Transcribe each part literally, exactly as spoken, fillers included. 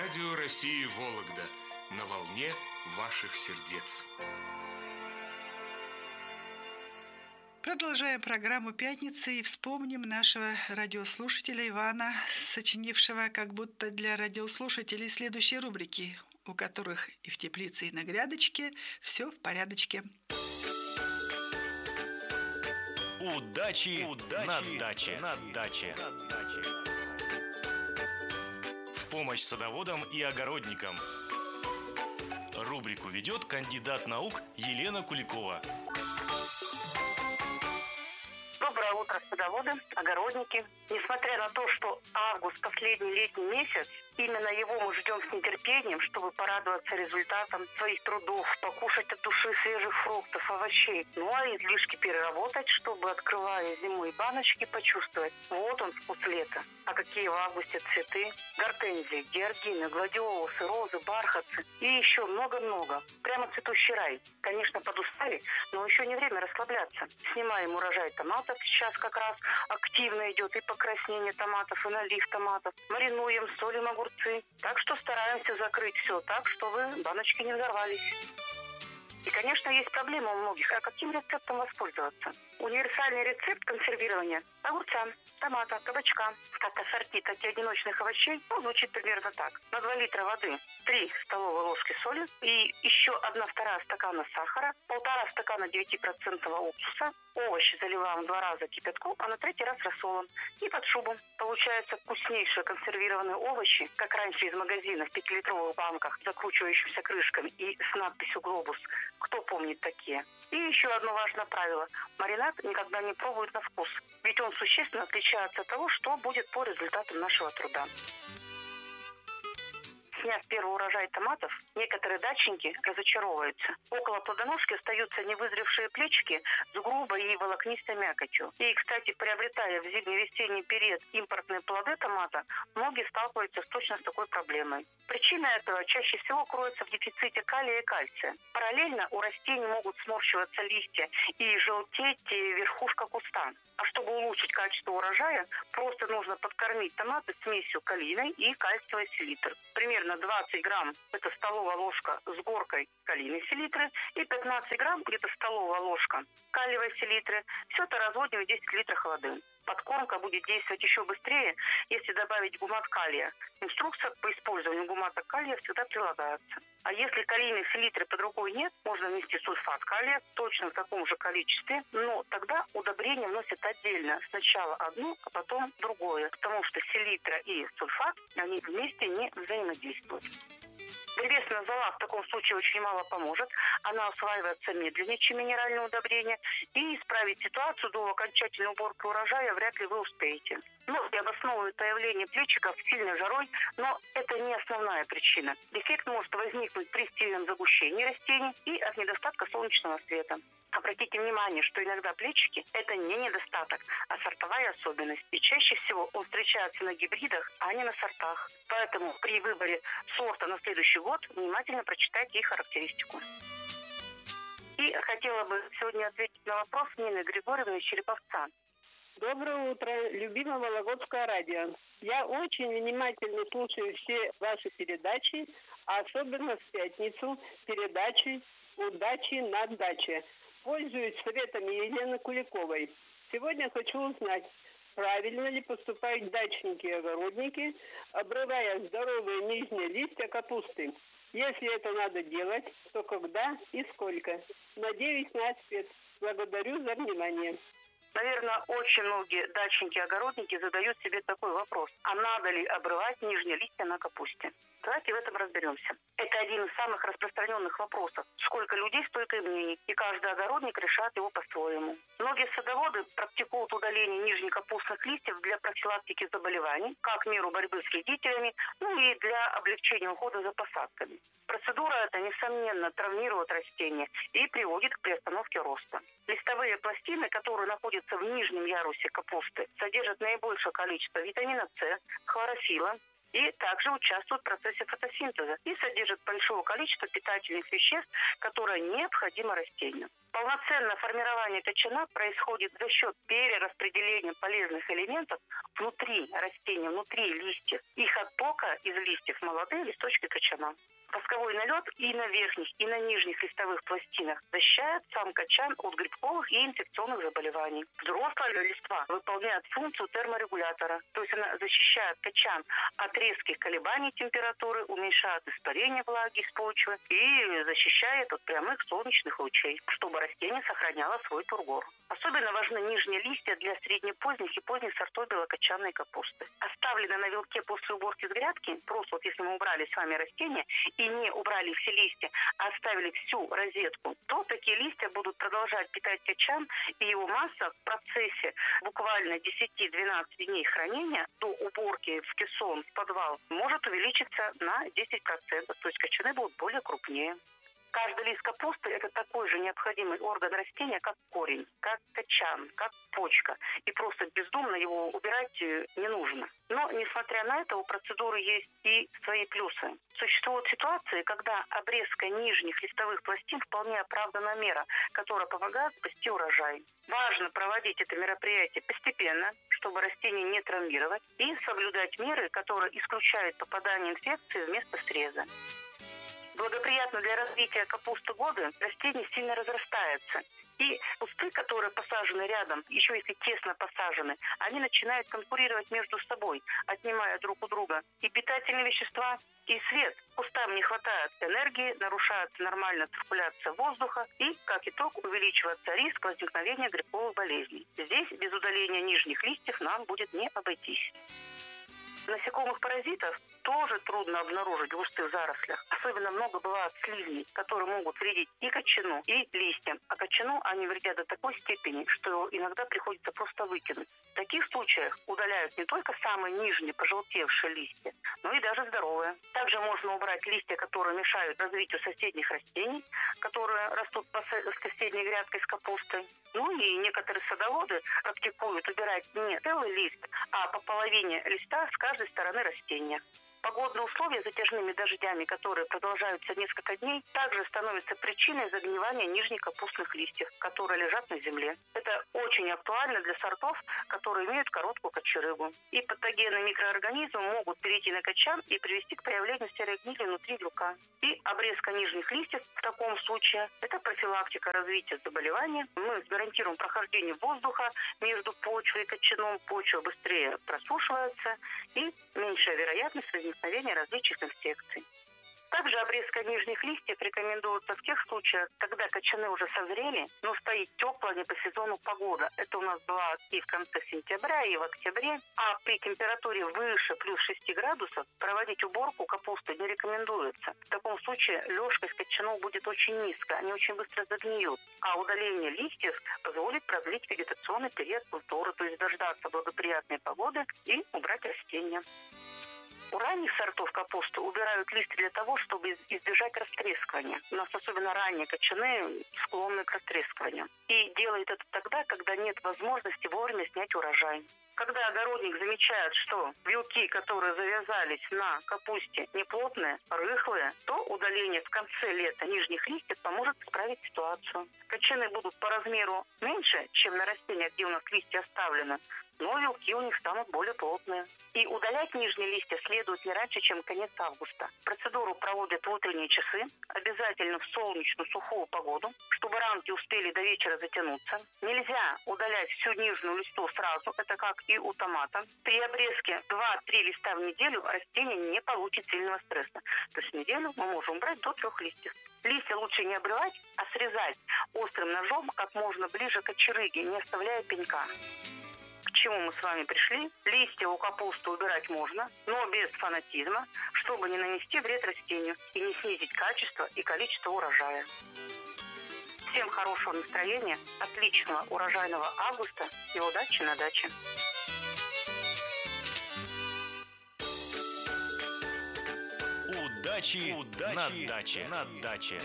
Радио России Вологда на волне ваших сердец. Продолжаем программу «Пятницы» и вспомним нашего радиослушателя Ивана, сочинившего как будто для радиослушателей следующие рубрики, у которых и в теплице, и на грядочке все в порядочке. Удачи, Удачи на даче. На даче. В помощь садоводам и огородникам. Рубрику ведет кандидат наук Елена Куликова. Доброе утро, садоводы, огородники. Несмотря на то, что август – последний летний месяц, именно его мы ждем с нетерпением, чтобы порадоваться результатам своих трудов, покушать от души свежих фруктов, овощей. Ну а излишки переработать, чтобы, открывая зимой баночки, почувствовать. Вот он, вкус лета. А какие в августе цветы? Гортензии, георгины, гладиолусы, розы, бархатцы и еще много-много. Прямо цветущий рай. Конечно, подустали, но еще не время расслабляться. Снимаем урожай томатов. Сейчас как раз активно идет и покраснение томатов, и налив томатов. Маринуем, солим огурцы. Так что стараемся закрыть все так, чтобы баночки не взорвались. И, конечно, есть проблема у многих. А каким рецептом воспользоваться? Универсальный рецепт консервирования огурца, томата, кабачка, как ассорти, так и одиночных овощей, ну, звучит примерно так. На два литра воды три столовые ложки соли и еще одна вторая стакана сахара, полтора стакана девятипроцентного уксуса. Овощи заливаем два раза кипятком, а на третий раз рассолом. И под шубу. Получаются вкуснейшие консервированные овощи, как раньше из магазина в пятилитровых банках, закручивающимися крышками и с надписью «Глобус». Кто помнит такие? И еще одно важное правило. Маринад никогда не пробуют на вкус. Ведь он существенно отличается от того, что будет по результатам нашего труда. Сняв первый урожай томатов, некоторые дачники разочаровываются. Около плодоножки остаются невызревшие плечики с грубой и волокнистой мякотью. И, кстати, приобретая в зимне-весенний период импортные плоды томата, многие сталкиваются с точно с такой проблемой. Причина этого чаще всего кроется в дефиците калия и кальция. Параллельно у растений могут сморщиваться листья и желтеть верхушка куста. А чтобы улучшить качество урожая, просто нужно подкормить томаты смесью калийной и кальциевой селитры. Примерно двадцать грамм – это столовая ложка с горкой калийной селитры и пятнадцать грамм, где-то столовая ложка калиевой селитры. Все это разводим в десять литров воды. Подкормка будет действовать еще быстрее, если добавить гумат калия. Инструкция по использованию гумата калия всегда прилагается. А если калийной селитры под рукой нет, можно внести сульфат калия точно в таком же количестве, но тогда удобрение вносят отдельно. Сначала одно, а потом другое, потому что селитра и сульфат, они вместе не взаимодействуют. Древесная зола в таком случае очень мало поможет. Она усваивается медленнее, чем минеральное удобрение. И исправить ситуацию до окончательной уборки урожая вряд ли вы успеете. Многие обосновывают появление плечиков сильной жарой, но это не основная причина. Дефект может возникнуть при сильном загущении растений и от недостатка солнечного света. Обратите внимание, что иногда плечики – это не недостаток, а сортовая особенность. И чаще всего он встречается на гибридах, а не на сортах. Поэтому при выборе сорта на следующий год внимательно прочитайте их характеристику. И хотела бы сегодня ответить на вопрос Нины Григорьевны из Череповца. Доброе утро, любимое Вологодское радио. Я очень внимательно слушаю все ваши передачи, а особенно в пятницу передачи «Удачи на даче». Пользуюсь советами Елены Куликовой. Сегодня хочу узнать, правильно ли поступают дачники и огородники, обрывая здоровые нижние листья капусты. Если это надо делать, то когда и сколько. Надеюсь на ответ. Благодарю за внимание. Наверное, очень многие дачники и огородники задают себе такой вопрос. А надо ли обрывать нижние листья на капусте? Давайте в этом разберемся. Это один из самых распространенных вопросов. Сколько людей, столько и мнений. И каждый огородник решает его по-своему. Многие садоводы практикуют удаление нижних капустных листьев для профилактики заболеваний, как меру борьбы с вредителями, ну и для облегчения ухода за посадками. Процедура эта, несомненно, травмирует растения и приводит к приостановке роста. Листовые пластины, которые находятся в нижнем ярусе капусты, содержат наибольшее количество витамина С, хлорофилла и также участвуют в процессе фотосинтеза и содержат большое количество питательных веществ, которые необходимы растению. Полноценное формирование кочана происходит за счет перераспределения полезных элементов внутри растения, внутри листьев. Их оттока из листьев в молодые листочки кочана. Восковой налет и на верхних, и на нижних листовых пластинах защищает сам кочан от грибковых и инфекционных заболеваний. Взрослая листва выполняет функцию терморегулятора, то есть она защищает кочан от резких колебаний температуры, уменьшает испарение влаги из почвы и защищает от прямых солнечных лучей, чтобы растение сохраняло свой тургор. Особенно важны нижние листья для среднепоздних и поздних сортов белокочанной капусты. Оставленные на вилке после уборки с грядки, просто вот если мы убрали с вами растения и не убрали все листья, а оставили всю розетку, то такие листья будут продолжать питать кочан, и его масса в процессе буквально десять-двенадцать дней хранения до уборки в кессон, в подвал, может увеличиться на десять процентов, то есть кочаны будут более крупнее. Каждый лист капусты – это такой же необходимый орган растения, как корень, как кочан, как почка. И просто бездумно его убирать не нужно. Но, несмотря на это, у процедуры есть и свои плюсы. Существуют ситуации, когда обрезка нижних листовых пластин вполне оправдана мера, которая помогает спасти урожай. Важно проводить это мероприятие постепенно, чтобы растение не травмировать, и соблюдать меры, которые исключают попадание инфекции вместо среза. Благоприятно для развития капусты годы растение сильно разрастается. И кусты, которые посажены рядом, еще если тесно посажены, они начинают конкурировать между собой, отнимая друг у друга и питательные вещества, и свет. Кустам не хватает энергии, нарушается нормальная циркуляция воздуха и, как итог, увеличивается риск возникновения грибковых болезней. Здесь без удаления нижних листьев нам будет не обойтись. Насекомых паразитов тоже трудно обнаружить в густых зарослях. Особенно много бывает сливней, которые могут вредить и кочану, и листьям. А кочану они вредят до такой степени, что его иногда приходится просто выкинуть. В таких случаях удаляют не только самые нижние пожелтевшие листья, но и даже здоровые. Также можно убрать листья, которые мешают развитию соседних растений, которые растут по соседней грядкой с капустой. Ну и некоторые садоводы практикуют убирать не целый лист, а по половине листа с каждой стороны растения. Погодные условия с затяжными дождями, которые продолжаются несколько дней, также становятся причиной загнивания нижних капустных листьев, которые лежат на земле. Это очень актуально для сортов, которые имеют короткую кочерыгу. И патогенные микроорганизмы могут перейти на кочан и привести к появлению серой гнили внутри вилка. И обрезка нижних листьев в таком случае – это профилактика развития заболевания. Мы гарантируем прохождение воздуха между почвой и кочаном, почва быстрее просушивается и меньшая вероятность возникновения различных инфекций. Также обрезка нижних листьев рекомендуется в тех случаях, когда кочаны уже созрели, но стоит теплая не по сезону погода. Это у нас бывает и в конце сентября, и в октябре. А при температуре выше плюс шесть градусов проводить уборку капусты не рекомендуется. В таком случае лёжкость кочанов будет очень низкая, они очень быстро загниют. А удаление листьев позволит продлить вегетационный период культуры, то есть дождаться благоприятной погоды и убрать растения. У ранних сортов капусты убирают листья для того, чтобы избежать растрескивания. У нас особенно ранние кочаны склонны к растрескиванию. И делают это тогда, когда нет возможности вовремя снять урожай. Когда огородник замечает, что вилки, которые завязались на капусте, неплотные, рыхлые, то удаление в конце лета нижних листьев поможет исправить ситуацию. Кочаны будут по размеру меньше, чем на растениях, где у нас листья оставлены, но вилки у них станут более плотные. И удалять нижние листья следует не раньше, чем конец августа. Процедуру проводят в утренние часы, обязательно в солнечную сухую погоду, чтобы рамки успели до вечера затянуться. Нельзя удалять всю нижнюю листу сразу, это как и у томата. При обрезке два-три листа в неделю растение не получит сильного стресса. То есть в неделю мы можем брать до трех листьев. Листья лучше не обрывать, а срезать острым ножом как можно ближе к очереге, не оставляя пенька. К чему мы с вами пришли? Листья у капусты убирать можно, но без фанатизма, чтобы не нанести вред растению и не снизить качество и количество урожая. Всем хорошего настроения, отличного урожайного августа и удачи на даче. Удачи, Удачи на даче. На даче.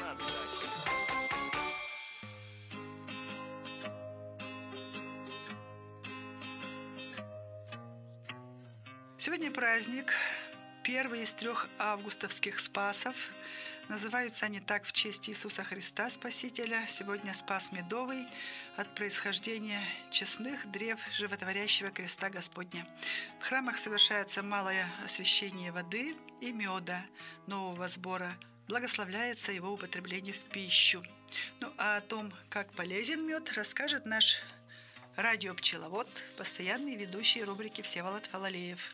Сегодня праздник, первый из трех августовских спасов. Называются они так в честь Иисуса Христа, Спасителя, сегодня спас медовый от происхождения честных древ животворящего креста Господня. В храмах совершается малое освящение воды и меда нового сбора. Благословляется его употребление в пищу. Ну а о том, как полезен мед, расскажет наш радиопчеловод, постоянный ведущий рубрики Всеволод Фалалеев.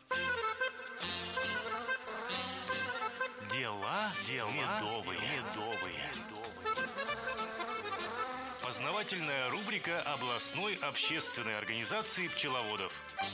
Дела, Дела медовые. медовые. Познавательная рубрика областной общественной организации пчеловодов.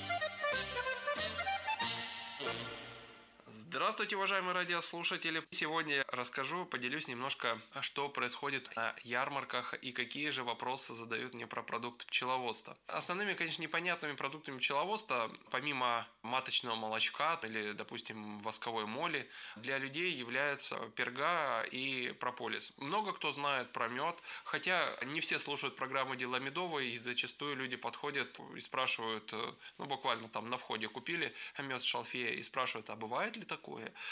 Здравствуйте, уважаемые радиослушатели! Сегодня я расскажу, поделюсь немножко, что происходит на ярмарках и какие же вопросы задают мне про продукты пчеловодства. Основными, конечно, непонятными продуктами пчеловодства, помимо маточного молочка или, допустим, восковой моли, для людей являются перга и прополис. Много кто знает про мед, хотя не все слушают программу «Дела медовые», и зачастую люди подходят и спрашивают, ну, буквально там на входе купили мед с шалфея и спрашивают, а бывает ли такое?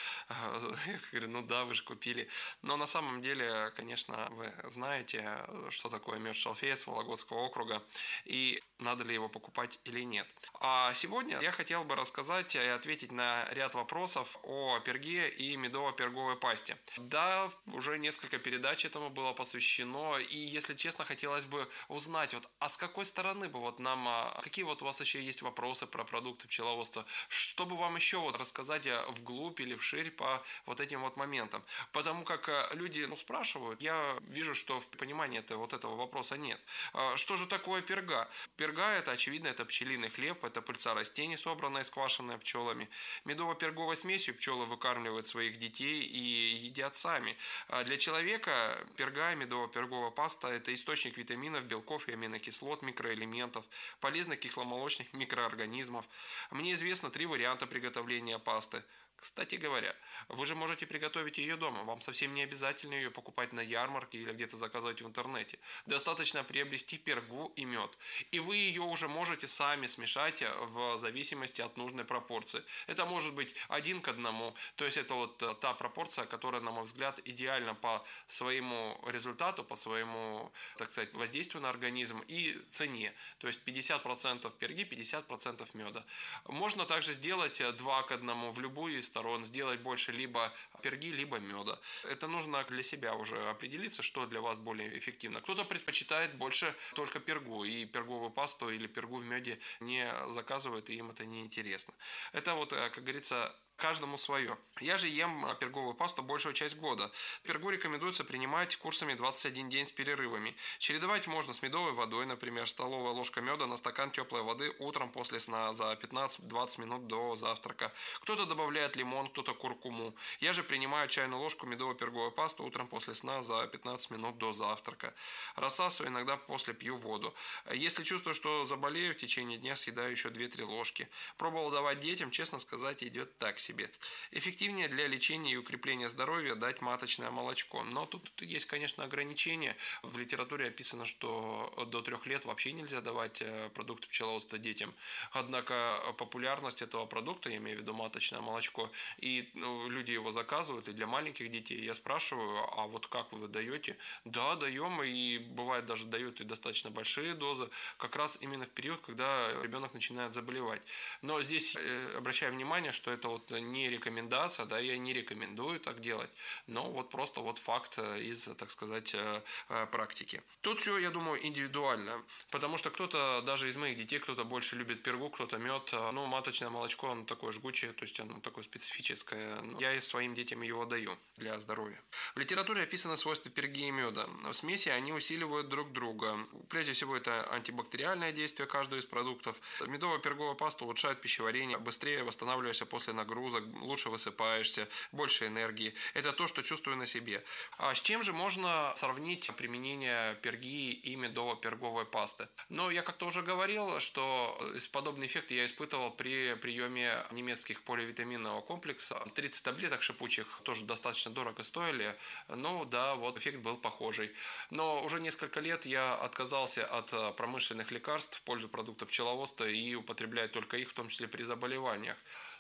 Я говорю, ну да, вы же купили. Но на самом деле, конечно, вы знаете, что такое мед шалфея с Вологодского округа и надо ли его покупать или нет. А сегодня я хотел бы рассказать и ответить на ряд вопросов о перге и медово-перговой пасте. Да, уже несколько передач этому было посвящено, и, если честно, хотелось бы узнать, вот, а с какой стороны бы вот нам, какие вот у вас еще есть вопросы про продукты пчеловодства, чтобы вам еще вот рассказать вглубь или вширь по вот этим вот моментам. Потому как люди, ну, спрашивают, я вижу, что в понимании -то вот этого вопроса нет. Что же такое перга? Перга – это, очевидно, это пчелиный хлеб, это пыльца растений, собранная и сквашенная пчелами. Медово-перговой смесью пчелы выкармливают своих детей и едят сами. А для человека перга и медово-перговая паста – это источник витаминов, белков и аминокислот, микроэлементов, полезных кисломолочных микроорганизмов. Мне известно три варианта приготовления пасты. Кстати говоря, вы же можете приготовить ее дома. Вам совсем не обязательно ее покупать на ярмарке или где-то заказывать в интернете. Достаточно приобрести пергу и мед. И вы ее уже можете сами смешать в зависимости от нужной пропорции. Это может быть один к одному. То есть это вот та пропорция, которая, на мой взгляд, идеальна по своему результату, по своему, так сказать, воздействию на организм и цене. То есть пятьдесят процентов перги, пятьдесят процентов меда. Можно также сделать два к одному в любую из сторон, сделать больше либо перги, либо меда. Это нужно для себя уже определиться, что для вас более эффективно. Кто-то предпочитает больше только пергу, и перговую пасту или пергу в меде не заказывают, и им это не интересно. Это вот, как говорится, каждому свое. Я же ем перговую пасту большую часть года. Пергу рекомендуется принимать курсами двадцать один день с перерывами. Чередовать можно с медовой водой, например, столовая ложка меда на стакан теплой воды утром после сна за пятнадцать-двадцать минут до завтрака. Кто-то добавляет лимон, кто-то куркуму. Я же принимаю чайную ложку медово-перговой пасты утром после сна за пятнадцать минут до завтрака. Рассасываю, иногда после пью воду. Если чувствую, что заболею, в течение дня съедаю еще две-три ложки. Пробовал давать детям, честно сказать, идет так себе. Эффективнее для лечения и укрепления здоровья дать маточное молочко. Но тут есть, конечно, ограничения. В литературе описано, что до трех лет вообще нельзя давать продукты пчеловодства детям. Однако популярность этого продукта, я имею в виду маточное молочко, и ну, люди его заказывают и для маленьких детей. Я спрашиваю, а вот как вы даете? Да, даем, и бывает даже дают и достаточно большие дозы, как раз именно в период, когда ребенок начинает заболевать. Но здесь обращаю внимание, что это вот не рекомендация, да, я не рекомендую так делать, но вот просто вот факт из, так сказать, практики. Тут все, я думаю, индивидуально, потому что кто-то, даже из моих детей, кто-то больше любит пергу, кто-то мед, ну, маточное молочко, оно такое жгучее, то есть оно такое специфическое, я и своим детям его даю для здоровья. В литературе описаны свойства перги и меда. В смеси они усиливают друг друга. Прежде всего, это антибактериальное действие каждого из продуктов. Медово-перговая паста улучшает пищеварение, быстрее восстанавливаешься после нагрузок, лучше высыпаешься, больше энергии. Это то, что чувствую на себе. А с чем же можно сравнить применение перги и медово-перговой пасты? Ну, я как-то уже говорил, что подобный эффект я испытывал при приеме немецких поливитаминного комплекса. тридцать таблеток шипучих тоже достаточно дорого стоили. Ну, да, вот эффект был похожий. Но уже несколько лет я отказался от промышленных лекарств в пользу продуктов пчеловодства и употребляю только их, в том числе при заболеваниях.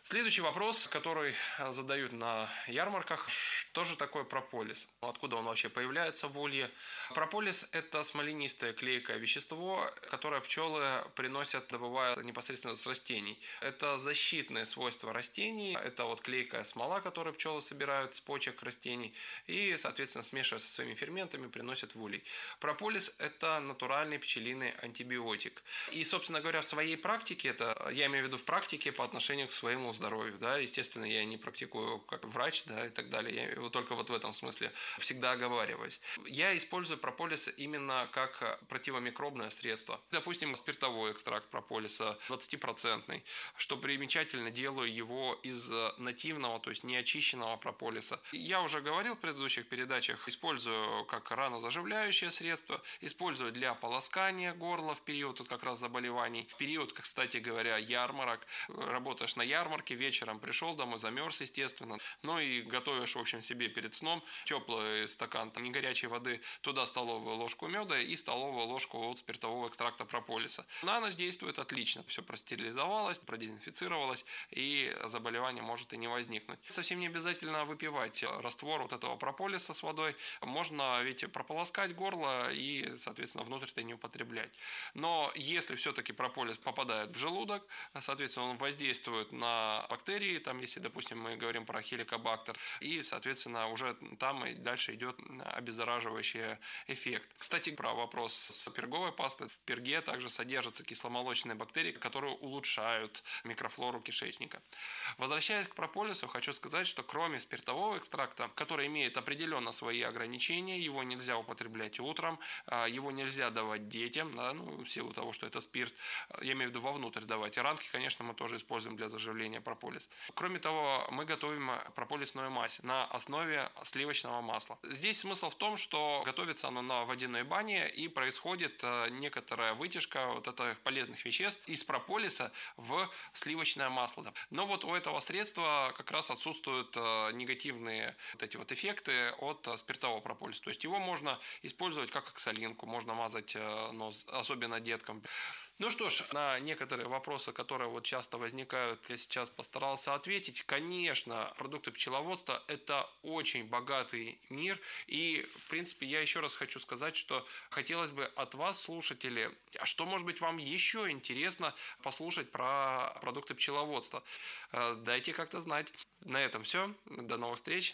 Следующий вопрос, который задают на ярмарках, что же такое прополис? Откуда он вообще появляется в улье? Прополис – это смоленистое клейкое вещество, которое пчелы приносят, добывая непосредственно с растений. Это защитные свойства растений, это вот клейкая смола, которую пчелы собирают с почек растений и, соответственно, смешивая со своими ферментами, приносят в улей. Прополис – это натуральный пчелиный антибиотик. И, собственно говоря, в своей практике, это я имею в виду в практике по отношению к своему здоровью, да, естественно, я не практикую как врач, да, и так далее, я только вот в этом смысле всегда оговариваюсь. Я использую прополис именно как противомикробное средство. Допустим, спиртовой экстракт прополиса двадцатипроцентный, что примечательно, делаю его из нативного, то есть неочищенного прополиса. Я уже говорил в предыдущих передачах, использую как ранозаживляющее средство, использую для полоскания горла в период вот как раз заболеваний, в период, кстати говоря, ярмарок, работаешь на ярмарке, вечером пришел домой, замерз, естественно, ну и готовишь, в общем, себе перед сном теплый стакан не горячей воды, туда столовую ложку меда и столовую ложку от спиртового экстракта прополиса. На ночь действует отлично, все простерилизовалось, продезинфицировалось, и заболевание может и не возникнуть. Совсем не обязательно выпивать раствор вот этого прополиса с водой, можно ведь прополоскать горло и, соответственно, внутрь это не употреблять. Но если все-таки прополис попадает в желудок, соответственно, он воздействует на бактерии, там, если, допустим, мы говорим про хеликобактер, и, соответственно, уже там и дальше идет обеззараживающий эффект. Кстати, про вопрос с перговой пастой. В перге также содержатся кисломолочные бактерии, которые улучшают микрофлору кишечника. Возвращаясь к прополису, хочу сказать, что кроме спиртового экстракта, который имеет определенно свои ограничения, его нельзя употреблять утром, его нельзя давать детям, да, ну, в силу того, что это спирт, я имею в виду вовнутрь давать. И ранки, конечно, мы тоже используем для заживления прополис. Кроме того, мы готовим прополисную мазь на основе сливочного масла. Здесь смысл в том, что готовится оно на водяной бане и происходит некоторая вытяжка вот этих полезных веществ из прополиса в сливочное масло. Но вот у этого средства как раз отсутствуют негативные вот эти вот эффекты от спиртового прополиса. То есть его можно использовать как оксалинку, можно мазать нос, особенно деткам. Ну что ж, на некоторые вопросы, которые вот часто возникают, я сейчас постарался ответить. Конечно, продукты пчеловодства – это очень богатый мир. И, в принципе, я еще раз хочу сказать, что хотелось бы от вас, слушатели, а что, может быть, вам еще интересно послушать про продукты пчеловодства? Дайте как-то знать. На этом все. До новых встреч.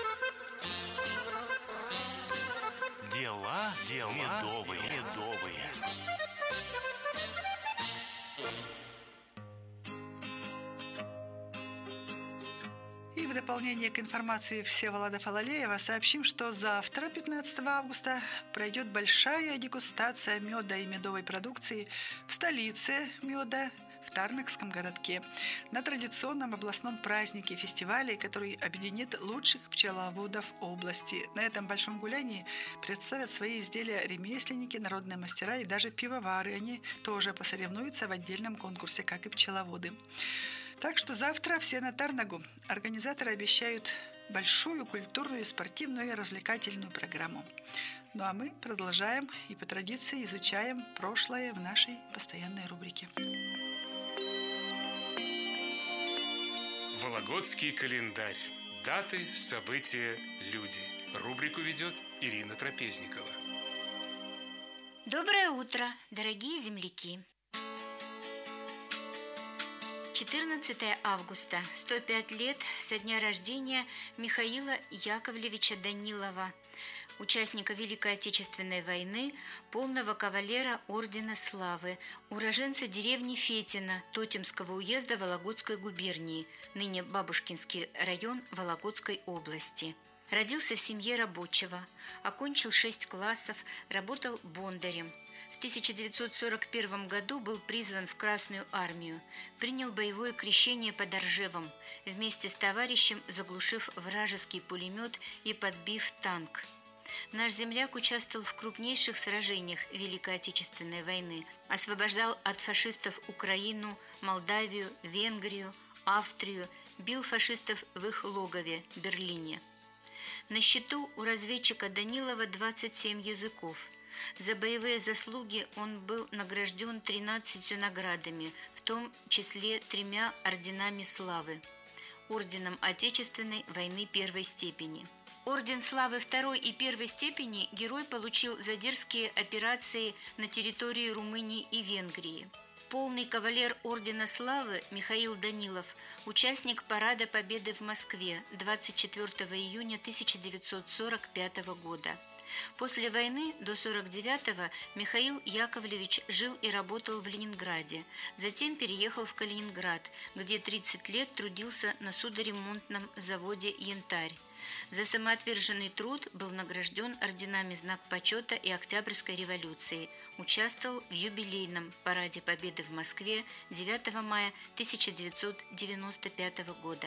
Дела, дела медовые. медовые. И в дополнение к информации Всеволода Фалалеева сообщим, что завтра, пятнадцатого августа, пройдет большая дегустация меда и медовой продукции в столице меда, в Тарнакском городке, на традиционном областном празднике фестивале, который объединит лучших пчеловодов области. На этом большом гулянии представят свои изделия ремесленники, народные мастера и даже пивовары. Они тоже посоревнуются в отдельном конкурсе, как и пчеловоды. Так что завтра все на Тарнагу. Организаторы обещают большую культурную, спортивную и развлекательную программу. Ну а мы продолжаем и по традиции изучаем прошлое в нашей постоянной рубрике. Вологодский календарь. Даты, события, люди. Рубрику ведет Ирина Трапезникова. Доброе утро, дорогие земляки! четырнадцатого августа, сто пять лет со дня рождения Михаила Яковлевича Данилова, участника Великой Отечественной войны, полного кавалера Ордена Славы, уроженца деревни Фетино Тотемского уезда Вологодской губернии, ныне Бабушкинский район Вологодской области. Родился в семье рабочего, окончил шесть классов, работал бондарем. В тысяча девятьсот сорок первом году был призван в Красную армию, принял боевое крещение под Оржевом, вместе с товарищем заглушив вражеский пулемет и подбив танк. Наш земляк участвовал в крупнейших сражениях Великой Отечественной войны, освобождал от фашистов Украину, Молдавию, Венгрию, Австрию, бил фашистов в их логове Берлине. На счету у разведчика Данилова двадцать семь языков. За боевые заслуги он был награжден тринадцатью наградами, в том числе тремя орденами славы, орденом Отечественной войны первой степени. Орден славы второй и первой степени герой получил за дерзкие операции на территории Румынии и Венгрии. Полный кавалер Ордена Славы Михаил Данилов, участник Парада Победы в Москве двадцать четвёртого июня тысяча девятьсот сорок пятого года. После войны до сорок девятого Михаил Яковлевич жил и работал в Ленинграде, затем переехал в Калининград, где тридцать лет трудился на судоремонтном заводе «Янтарь». За самоотверженный труд был награжден орденами «Знак почета» и Октябрьской революции. Участвовал в юбилейном Параде Победы в Москве девятого мая тысяча девятьсот девяносто пятого года.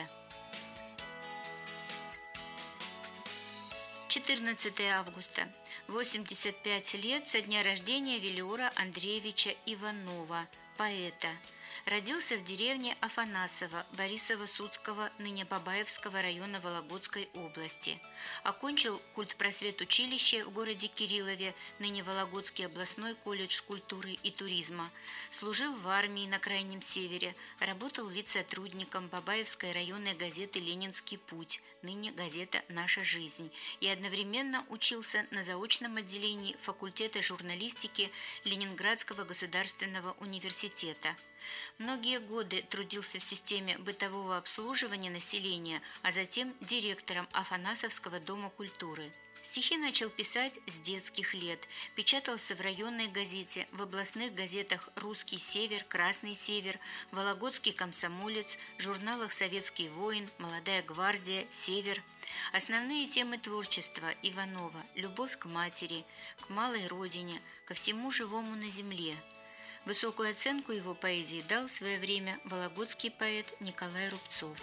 четырнадцатого августа. восемьдесят пять лет со дня рождения Велиора Андреевича Иванова, поэта. Родился в деревне Афанасово Борисово-Судского, ныне Бабаевского района Вологодской области. Окончил культпросветучилище в городе Кириллове, ныне Вологодский областной колледж культуры и туризма. Служил в армии на Крайнем Севере, работал лиц-сотрудником Бабаевской районной газеты «Ленинский путь», ныне газета «Наша жизнь», и одновременно учился на заочном отделении факультета журналистики Ленинградского государственного университета. Многие годы трудился в системе бытового обслуживания населения, а затем директором Афанасовского дома культуры. Стихи начал писать с детских лет, печатался в районной газете, в областных газетах «Русский север», «Красный север», «Вологодский комсомолец», журналах «Советский воин», «Молодая гвардия», «Север». Основные темы творчества Иванова – любовь к матери, к малой родине, ко всему живому на земле. Высокую оценку его поэзии дал в свое время вологодский поэт Николай Рубцов.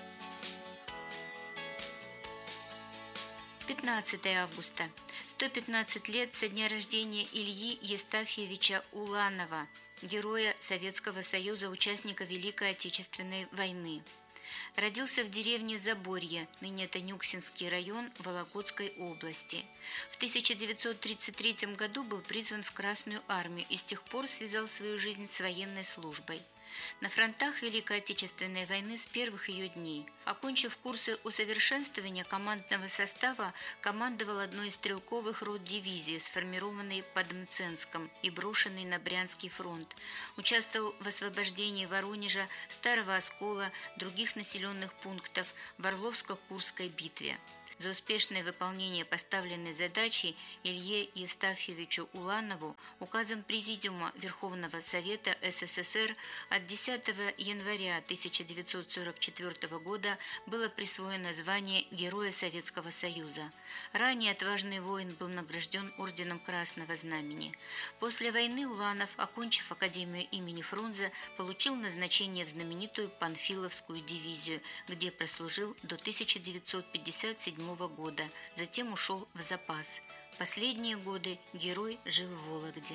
пятнадцатого августа. сто пятнадцать лет со дня рождения Ильи Евстафьевича Уланова, героя Советского Союза, участника Великой Отечественной войны. Родился в деревне Заборье, ныне это Нюксинский район Вологодской области. В тысяча девятьсот тридцать третьем году был призван в Красную армию и с тех пор связал свою жизнь с военной службой. На фронтах Великой Отечественной войны с первых ее дней. Окончив курсы усовершенствования командного состава, командовал одной из стрелковых рот дивизии, сформированной под Мценском и брошенной на Брянский фронт. Участвовал в освобождении Воронежа, Старого Оскола, других населенных пунктов в Орловско-Курской битве. За успешное выполнение поставленной задачи Илье Евстафьевичу Уланову указом Президиума Верховного Совета СССР от десятого января тысяча девятьсот сорок четвёртого года было присвоено звание Героя Советского Союза. Ранее отважный воин был награжден Орденом Красного Знамени. После войны Уланов, окончив Академию имени Фрунзе, получил назначение в знаменитую Панфиловскую дивизию, где прослужил до тысяча девятьсот пятьдесят седьмого года, затем ушел в запас. Последние годы герой жил в Вологде.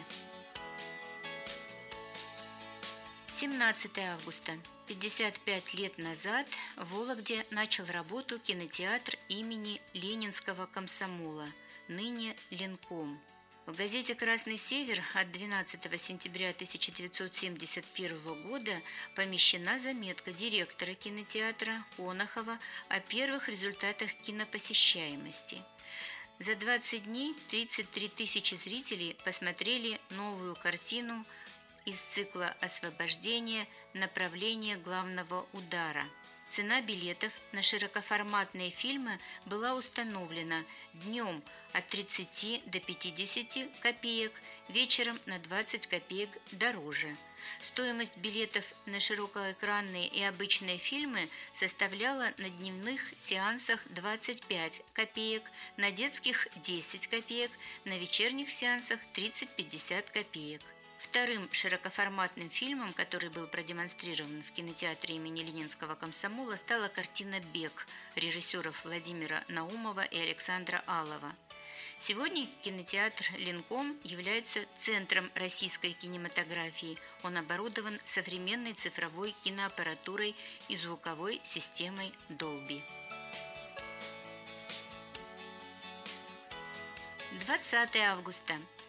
семнадцатого августа. пятьдесят пять лет назад в Вологде начал работу кинотеатр имени Ленинского комсомола, ныне Ленком. В газете «Красный север» от двенадцатого сентября тысяча девятьсот семьдесят первого года помещена заметка директора кинотеатра Конохова о первых результатах кинопосещаемости. За двадцать дней тридцать три тысячи зрителей посмотрели новую картину из цикла «Освобождение. Направление главного удара». Цена билетов на широкоформатные фильмы была установлена днем от тридцати до пятидесяти копеек, вечером на двадцать копеек дороже. Стоимость билетов на широкоэкранные и обычные фильмы составляла на дневных сеансах двадцать пять копеек, на детских десять копеек, на вечерних сеансах тридцать-пятьдесят копеек. Вторым широкоформатным фильмом, который был продемонстрирован в кинотеатре имени Ленинского комсомола, стала картина «Бег» режиссеров Владимира Наумова и Александра Алова. Сегодня кинотеатр Ленком является центром российской кинематографии. Он оборудован современной цифровой киноаппаратурой и звуковой системой Dolby. двадцатого августа.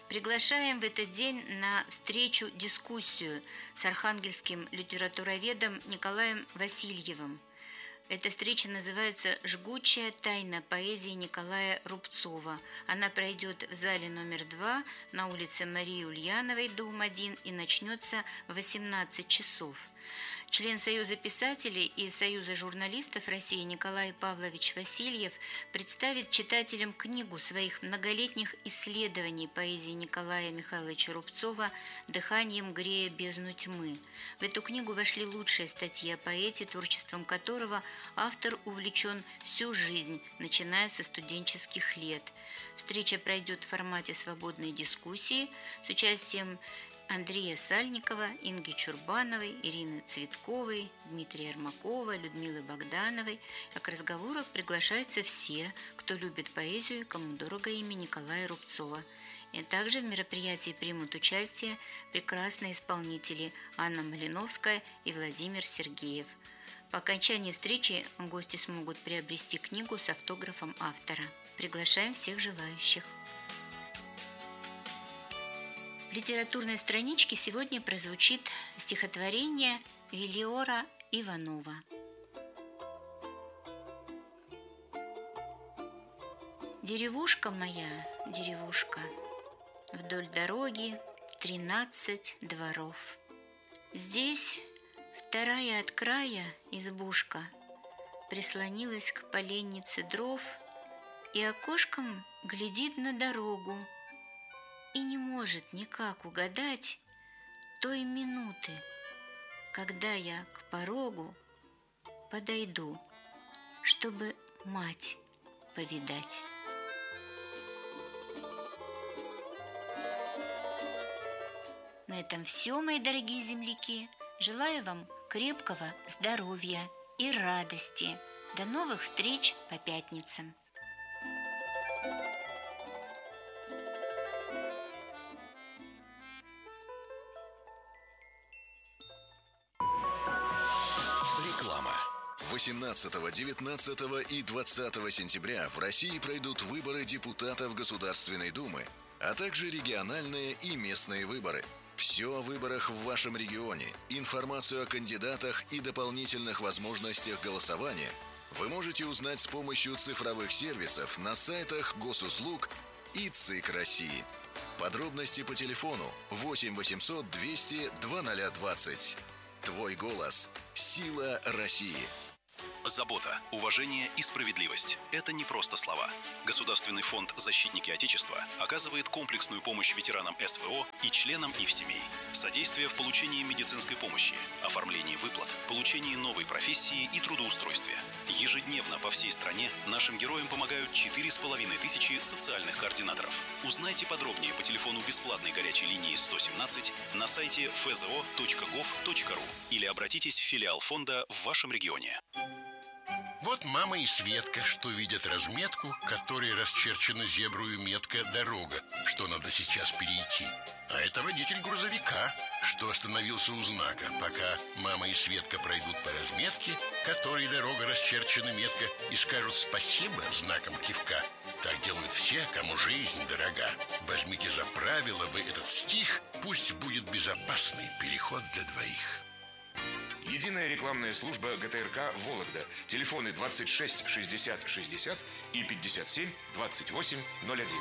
Приглашаем в этот день на встречу-дискуссию с архангельским литературоведом Николаем Васильевым. Эта встреча называется «Жгучая тайна поэзии Николая Рубцова». Она пройдет в зале номер два на улице Марии Ульяновой, дом один, и начнется в восемнадцать часов. Член Союза писателей и Союза журналистов России Николай Павлович Васильев представит читателям книгу своих многолетних исследований поэзии Николая Михайловича Рубцова «Дыханием грея бездну тьмы». В эту книгу вошли лучшие статьи о поэте, творчеством которого автор увлечен всю жизнь, начиная со студенческих лет. Встреча пройдет в формате свободной дискуссии с участием Андрея Сальникова, Инги Чурбановой, Ирины Цветковой, Дмитрия Ермакова, Людмилы Богдановой. А к разговору приглашаются все, кто любит поэзию и кому дорого имя Николая Рубцова. И также в мероприятии примут участие прекрасные исполнители Анна Малиновская и Владимир Сергеев. По окончании встречи гости смогут приобрести книгу с автографом автора. Приглашаем всех желающих. В литературной страничке сегодня прозвучит стихотворение Велиора Иванова. Деревушка моя, деревушка, вдоль дороги тринадцать дворов. Здесь вторая от края избушка прислонилась к поленнице дров и окошком глядит на дорогу и не может никак угадать той минуты, когда я к порогу подойду, чтобы мать повидать. На этом все, мои дорогие земляки. Желаю вам крепкого здоровья и радости. До новых встреч по пятницам. Реклама. восемнадцатого, девятнадцатого и двадцатого сентября в России пройдут выборы депутатов Государственной Думы, а также региональные и местные выборы. Все о выборах в вашем регионе, информацию о кандидатах и дополнительных возможностях голосования вы можете узнать с помощью цифровых сервисов на сайтах Госуслуг и ЦИК России. Подробности по телефону восемь восемьсот двести двадцать двадцать. Твой голос – сила России. Забота, уважение и справедливость – это не просто слова. Государственный фонд «Защитники Отечества» оказывает комплексную помощь ветеранам эс вэ о и членам их семей. Содействие в получении медицинской помощи, оформлении выплат, получении новой профессии и трудоустройстве. Ежедневно по всей стране нашим героям помогают четыре с половиной тысячи социальных координаторов. Узнайте подробнее по телефону бесплатной горячей линии сто семнадцать на сайте эф зэ о точка гов точка ру или обратитесь в филиал фонда в вашем регионе. Вот мама и Светка, что видят разметку, которой расчерчена зеброю метка «Дорога», что надо сейчас перейти. А это водитель грузовика, что остановился у знака, пока мама и Светка пройдут по разметке, которой дорога расчерчена метко, и скажут спасибо знаком кивка. Так делают все, кому жизнь дорога. Возьмите за правило вы этот стих, пусть будет безопасный переход для двоих. Единая рекламная служба гэ тэ эр ка «Вологда». Телефоны двадцать шесть шестьдесят шестьдесят и пятьдесят семь двадцать восемь ноль один.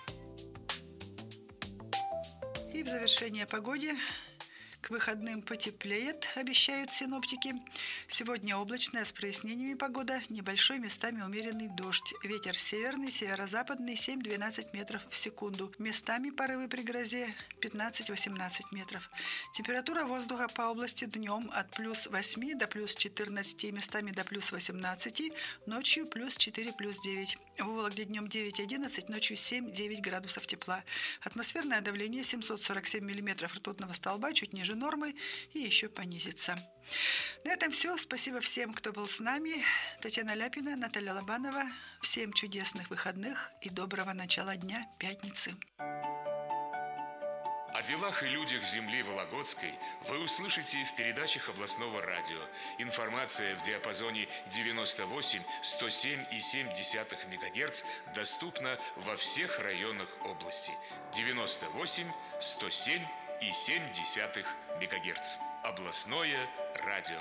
И в завершение о погоде. К выходным потеплеет, обещают синоптики. Сегодня облачная, с прояснениями погода, небольшой, местами умеренный дождь. Ветер северный, северо-западный семь-двенадцать метров в секунду. Местами порывы при грозе пятнадцать-восемнадцать метров. Температура воздуха по области днем от плюс восемь до плюс четырнадцать, местами до плюс восемнадцать, ночью плюс четыре, плюс девять. В Вологде днем девять-одиннадцать, ночью семь-девять градусов тепла. Атмосферное давление семьсот сорок семь миллиметров ртутного столба, чуть ниже нормы, и еще понизится. На этом все. Спасибо всем, кто был с нами. Татьяна Ляпина, Наталья Лобанова. Всем чудесных выходных и доброго начала дня пятницы. делах и людях земли Вологодской вы услышите в передачах областного радио. Информация в диапазоне девяносто восемь сто семь и семь десятых мегагерц доступна во всех районах области. девяносто восемь сто семь и семь десятых мегагерц. Областное радио.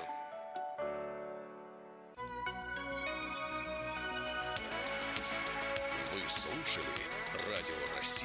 Вы слушали Радио России.